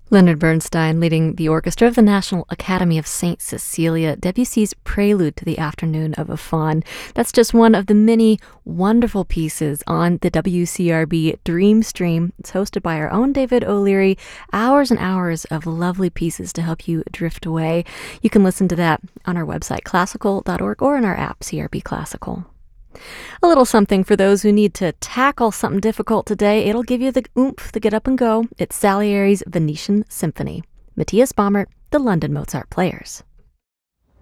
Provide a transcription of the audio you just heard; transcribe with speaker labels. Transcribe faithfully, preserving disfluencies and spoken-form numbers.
Speaker 1: Leonard Bernstein leading the orchestra of the National Academy of Saint Cecilia, Debussy's Prelude to the Afternoon of a Faun. That's just one of the many wonderful pieces on the W C R B Dream Stream. It's hosted by our own David O'Leary. Hours and hours of lovely pieces to help you drift away. You can listen to that on our website, classical dot org, or in our app, C R B Classical. A little something for those who need to tackle something difficult today. It'll give you the oomph, the get up and go. It's Salieri's Venetian Symphony. Matthias Baumert, the London Mozart Players.